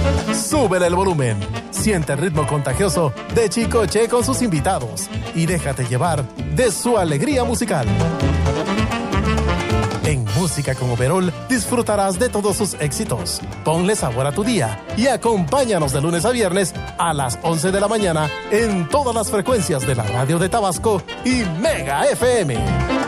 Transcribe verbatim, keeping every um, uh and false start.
Súbele el volumen, siente el ritmo contagioso de Chicoche con sus invitados y déjate llevar de su alegría musical. En Música con Overol disfrutarás de todos sus éxitos. Ponle sabor a tu día y acompáñanos de lunes a viernes a las once de la mañana en todas las frecuencias de la radio de Tabasco y Mega F M.